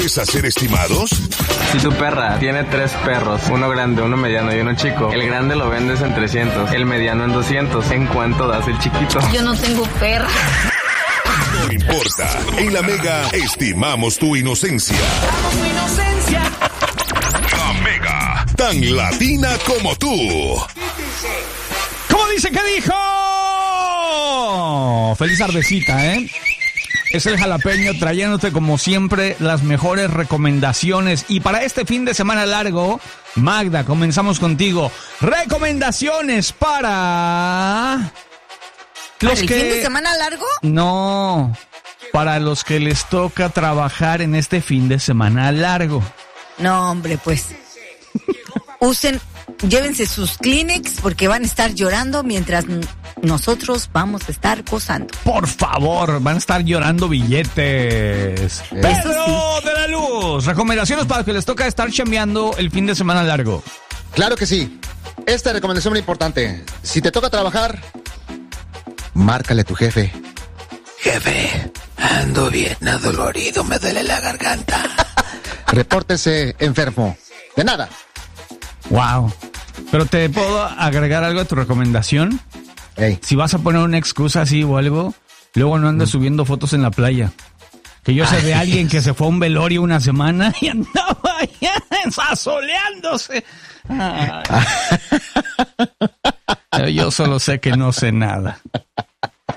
¿Sabes hacer estimados? Si tu perra tiene 3 perros, uno grande, uno mediano y uno chico, el grande lo vendes en 300, el mediano en 200. ¿En cuánto das el chiquito? Yo no tengo perra. No importa. En La Mega estimamos tu inocencia. Tu inocencia. La Mega, tan latina como tú. ¿Cómo dice que dijo? Feliz tardecita, ¿eh? Es el Jalapeño trayéndote como siempre las mejores recomendaciones. Y para este fin de semana largo, Magda, comenzamos contigo. Recomendaciones para... ¿Para el fin de semana largo? No, para los que les toca trabajar en este fin de semana largo. No, hombre, pues llévense sus Kleenex porque van a estar llorando mientras nosotros vamos a estar gozando. Por favor, van a estar llorando billetes. Pedro de la Luz, recomendaciones para los que les toca estar chambeando el fin de semana largo. Claro que sí. Esta recomendación muy importante. Si te toca trabajar, márcale a tu jefe. Jefe, ando bien adolorido, me duele la garganta. Repórtese enfermo. De nada. Wow. Pero te puedo agregar algo a tu recomendación. Hey. Si vas a poner una excusa así o algo, luego no andes subiendo fotos en la playa. Que yo sé de alguien que se fue a un velorio una semana y andaba allá asoleándose. Yo solo sé que no sé nada.